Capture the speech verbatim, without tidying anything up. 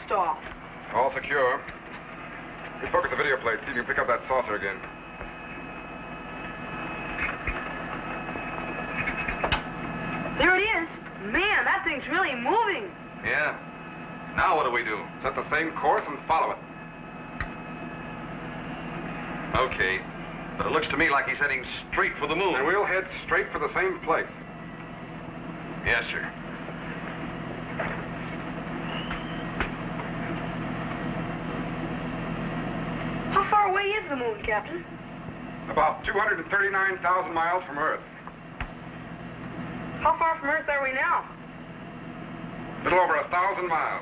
off. All secure. Refocus the video plate. See if you can pick up that saucer again. There it is. Man, that thing's really moving. Yeah. Now what do we do? Set the same course and follow it. Okay. But it looks to me like he's heading straight for the moon. And we'll head straight for the same place. Yes, sir. How far away is the moon, Captain? About two hundred thirty-nine thousand miles from Earth. How far from Earth are we now? A little over a thousand miles.